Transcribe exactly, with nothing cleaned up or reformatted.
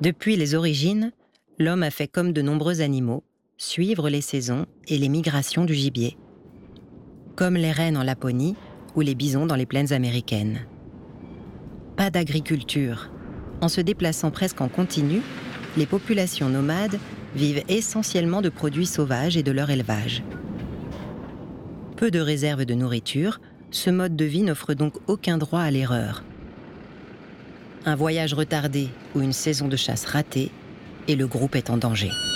Depuis les origines, l'homme a fait comme de nombreux animaux, suivre les saisons et les migrations du gibier. Comme les rennes en Laponie ou les bisons dans les plaines américaines. Pas d'agriculture. En se déplaçant presque en continu, les populations nomades vivent essentiellement de produits sauvages et de leur élevage. Peu de réserves de nourriture, ce mode de vie n'offre donc aucun droit à l'erreur. Un voyage retardé ou une saison de chasse ratée, et le groupe est en danger.